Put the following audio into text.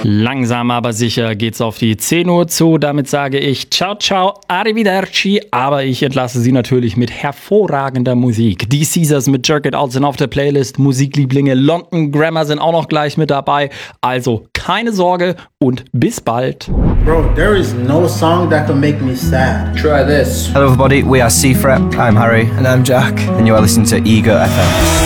Langsam aber sicher geht's auf die 10 Uhr zu. Damit sage ich ciao, ciao, arrivederci. Aber ich entlasse Sie natürlich mit hervorragender Musik. Die Caesars mit Jerk It Out sind auf der Playlist. Musiklieblinge London Grammar sind auch noch gleich mit dabei. Also keine Sorge und bis bald. Bro, there is no song that can make me sad. Try this. Hello everybody, we are C-Fret, I'm Harry, And I'm Jack. and you are listening to Ego FM.